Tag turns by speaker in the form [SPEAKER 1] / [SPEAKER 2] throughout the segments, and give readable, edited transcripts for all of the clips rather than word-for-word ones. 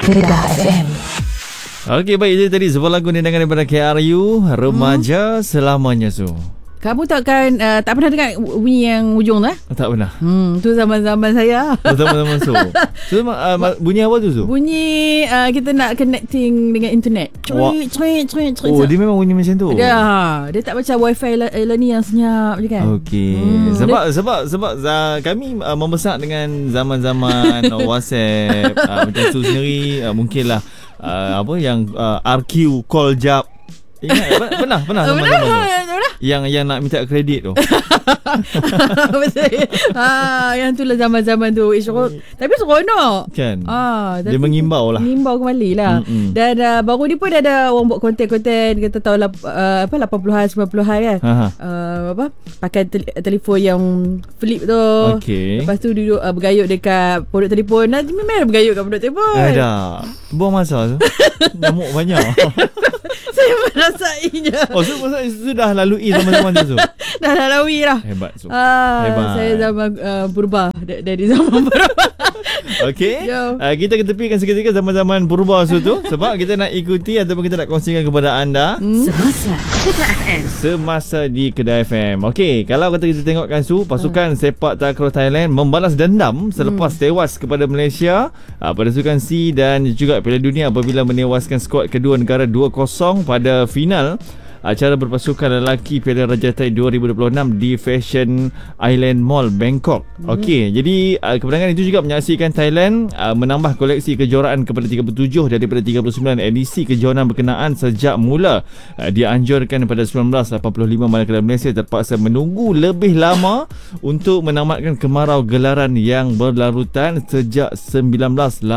[SPEAKER 1] Kedah FM.
[SPEAKER 2] Okey, baik, itu tadi sebuah lagu dengangan daripada KRU, Remaja Selamanya Su.
[SPEAKER 3] Kamu takkan tak pernah dengar bunyi yang ujung tu?
[SPEAKER 2] Tak pernah.
[SPEAKER 3] Tu zaman-zaman saya.
[SPEAKER 2] Zaman-zaman Su. So, bunyi apa tu Su?
[SPEAKER 3] Bunyi kita nak connecting dengan internet. Cuit.
[SPEAKER 2] Oh, dia memang bunyi macam tu.
[SPEAKER 3] Dia tak macam wifi ni yang senyap je kan.
[SPEAKER 2] Okey. Sebab kami membesar dengan zaman-zaman WhatsApp. Macam Su sendiri mungkinlah yang RQ call jap. Ingat pernah zaman-zaman tu. Yang nak minta kredit tu.
[SPEAKER 3] Betul. Yang tu lah zaman-zaman tu. Tapi seronok
[SPEAKER 2] kan. Dia mengimbau lah.
[SPEAKER 3] Mengimbau kembali lah. Dan baru ni pun ada orang buat konten-konten kita tahu 80-an 90-an kan. Pakai telefon yang flip tu.
[SPEAKER 2] Okay.
[SPEAKER 3] Lepas tu duduk bergayut dekat pondok telefon. Memang bergayut kat pondok telefon.
[SPEAKER 2] Ada. Buang masa tu. Nyamuk banyak.
[SPEAKER 3] Saya merasainya.
[SPEAKER 2] Sudah lalui zaman-zaman tu.
[SPEAKER 3] Dah lalui lah.
[SPEAKER 2] Hebat Su. Hebat.
[SPEAKER 3] Saya zaman purba. Dari zaman purba.
[SPEAKER 2] Okey. Kita ketepikan seketika zaman-zaman purba Su tu. Sebab kita nak ikuti ataupun kita nak kongsikan kepada anda
[SPEAKER 1] Semasa Kedah FM.
[SPEAKER 2] Semasa di Kedah FM. Okey, kalau kita tengokkan Su, pasukan sepak takraw Thailand membalas dendam selepas tewas kepada Malaysia pada Sukan C dan juga Piala Dunia apabila menewaskan skuad kedua negara 2-0 pada final acara berpasukan lelaki Piala Raja Thai 2026 di Fashion Island Mall, Bangkok. Okey, jadi kemenangan itu juga menyaksikan Thailand menambah koleksi kejuaraan kepada 37 daripada 39 edisi kejohanan berkenaan sejak mula dianjurkan pada 1985, manakala Malaysia terpaksa menunggu lebih lama untuk menamatkan kemarau gelaran yang berlarutan sejak 1988.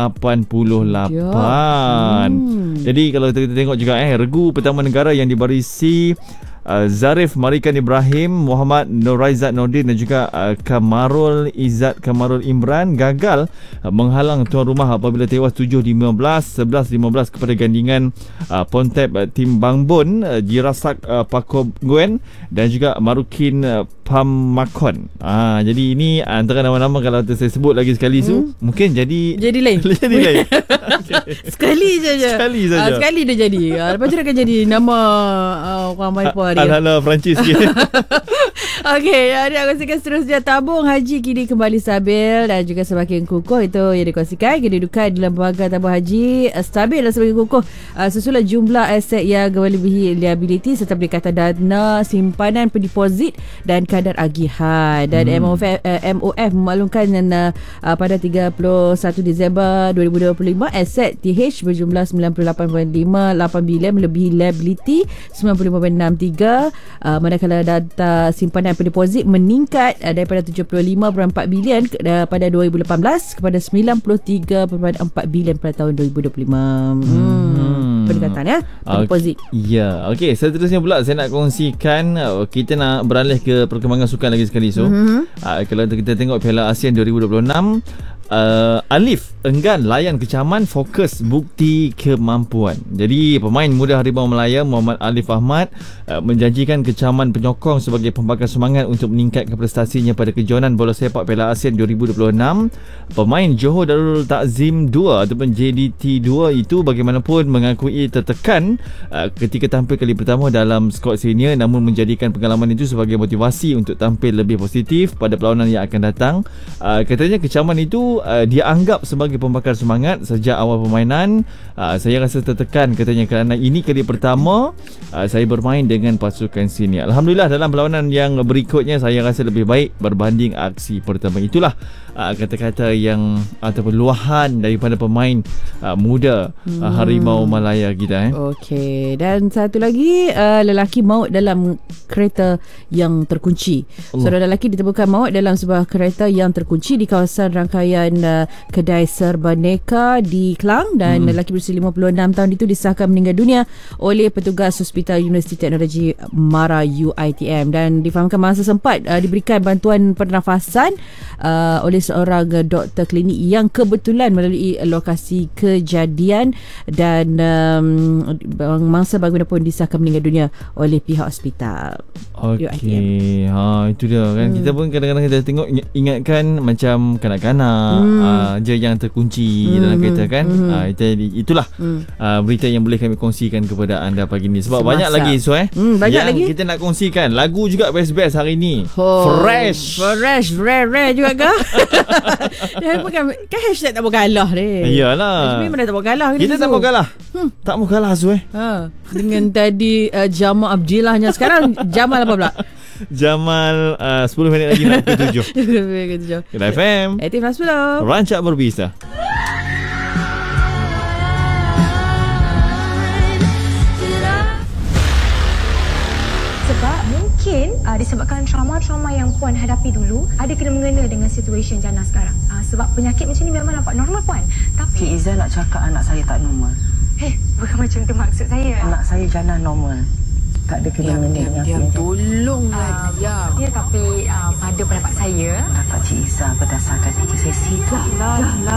[SPEAKER 2] Jadi kalau kita tengok juga regu pertama negara yang dibarisi Zarif Marikan Ibrahim, Muhammad Noraizat Nordin dan juga Kamarul Izzat Kamarul Imran gagal menghalang tuan rumah apabila tewas 7-15, 11-15 kepada gandingan Pontep Tim Bangbon, Jirasak Pakoguen dan juga Marukin Pamakon. Jadi ini antara nama-nama kalau saya sebut lagi sekali Su, mungkin jadi lain. Jadi lain.
[SPEAKER 3] Sekali saja. Sekali dia jadi. Lepas tu dia akan jadi nama orang Malaysia.
[SPEAKER 2] Ala-ala Perancis sikit.
[SPEAKER 3] Okey, dia kongsikan seterusnya. Tabung haji kini kembali stabil dan juga semakin kukuh. Itu yang dikongsikan. Kedudukan dalam lembaga tabung haji stabil dan semakin kukuh susulan jumlah aset yang melebihi liability serta peningkatan dana simpanan pendeposit dan kadar agihan. Dan MOF memaklumkan pada 31 Disember 2025 aset TH berjumlah 98.58 bilion melebihi liability 95.63, manakala data simpanan pendeposit meningkat daripada 75.4 bilion pada 2018 kepada 93.4 bilion pada tahun 2025. Peningkatan deposit.
[SPEAKER 2] Ya, okey, seterusnya pula saya nak kongsikan kita nak beralih ke perkembangan sukan lagi sekali kalau kita tengok Piala ASEAN 2026, Alif enggan layan kecaman, fokus bukti kemampuan. Jadi pemain muda Harimau Melaya Muhammad Alif Ahmad menjanjikan kecaman penyokong sebagai pembakar semangat untuk meningkatkan prestasinya pada kejohanan bola sepak Piala ASEAN 2026. Pemain Johor Darul Takzim 2 ataupun JDT 2 itu bagaimanapun mengakui tertekan ketika tampil kali pertama dalam skuad senior, namun menjadikan pengalaman itu sebagai motivasi untuk tampil lebih positif pada perlawanan yang akan datang. Katanya kecaman itu dia anggap sebagai pembakar semangat sejak awal permainan. Saya rasa tertekan katanya kerana ini kali pertama saya bermain dengan pasukan senior. Alhamdulillah dalam perlawanan yang berikutnya saya rasa lebih baik berbanding aksi pertama. Itulah kata-kata yang ataupun luahan daripada pemain muda Harimau Malaya kita.
[SPEAKER 3] Okey, dan satu lagi lelaki maut dalam kereta yang terkunci. Seorang lelaki ditemukan maut dalam sebuah kereta yang terkunci di kawasan rangkaian kedai Serbaneka di Klang dan lelaki berusia 56 tahun itu disahkan meninggal dunia oleh petugas Hospital Universiti Teknologi Mara UiTM dan difahamkan masa sempat diberikan bantuan pernafasan oleh seorang doktor klinik yang kebetulan melalui lokasi kejadian dan mangsa bagaimanapun disahkan meninggal dunia oleh pihak hospital.
[SPEAKER 2] Okey, itu dia kan. Kita pun kadang-kadang kita tengok ingatkan macam kanak-kanak je yang terkunci dalam kereta kan. Itulah berita yang boleh kami kongsikan kepada anda pagi ni. Sebab banyak lagi
[SPEAKER 3] banyak
[SPEAKER 2] yang
[SPEAKER 3] lagi
[SPEAKER 2] kita nak kongsikan. Lagu juga best-best hari ni. Fresh
[SPEAKER 3] rare juga ke? Kan hashtag tak mau kalah ni.
[SPEAKER 2] Iyalah.
[SPEAKER 3] Mana tak mau kalah
[SPEAKER 2] kita tak mau kalah. Tak mau kalah
[SPEAKER 3] dengan tadi Jamal Abdillahnya. Sekarang Jamal apa pula?
[SPEAKER 2] Jamal 10 minit lagi nak pukul 7. Kedah FM
[SPEAKER 3] Aktif Nas 10
[SPEAKER 2] Rancak berbisa.
[SPEAKER 4] Sebab mungkin disebabkan trauma-trauma yang Puan hadapi dulu ada kena mengena dengan situasi Jana sekarang. Sebab penyakit macam ni memang nampak normal Puan. Tapi
[SPEAKER 1] Cik Izzah nak cakap anak saya tak normal.
[SPEAKER 4] bukan macam tu maksud saya.
[SPEAKER 1] Anak saya Jana normal. Tak ada kena mengena dengan apa.
[SPEAKER 3] Tolonglah diam.
[SPEAKER 4] Ya, tapi pada pendapat saya,
[SPEAKER 1] Dapat Cik Izzah berdasarkan tiga sesi tu.
[SPEAKER 4] dah.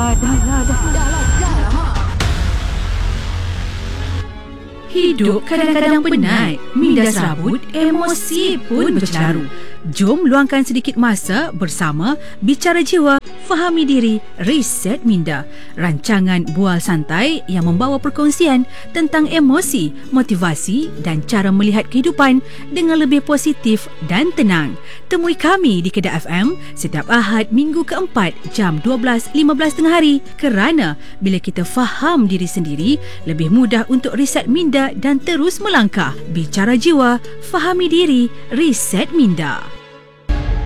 [SPEAKER 5] Hidup kadang-kadang penat, minda serabut, emosi pun bercelaru. Jom luangkan sedikit masa bersama Bicara Jiwa, Fahami Diri, Reset Minda. Rancangan bual santai yang membawa perkongsian tentang emosi, motivasi dan cara melihat kehidupan dengan lebih positif dan tenang. Temui kami di Kedah FM setiap Ahad minggu keempat jam 12.15 tengah hari. Kerana bila kita faham diri sendiri, lebih mudah untuk reset minda dan terus melangkah. Bicara Jiwa, Fahami Diri, Reset Minda.